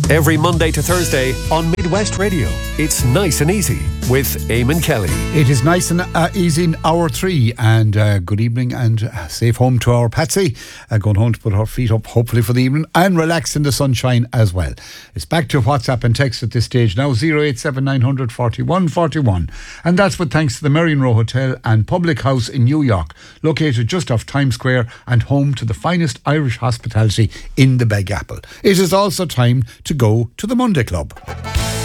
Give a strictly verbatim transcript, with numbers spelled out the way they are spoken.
Every Monday to Thursday on Midwest Radio. It's Nice and Easy with Eamon Kelly. It is nice and uh, easy in hour three, and uh, good evening and uh, safe home to our Patsy, uh, going home to put her feet up hopefully for the evening and relax in the sunshine as well. It's back to WhatsApp and text at this stage now, zero eight seven nine zero zero four one four one, and that's with thanks to the Merrion Row Hotel and Public House in New York, located just off Times Square and home to the finest Irish hospitality in the Big Apple. It is also time to go to the Monday Club.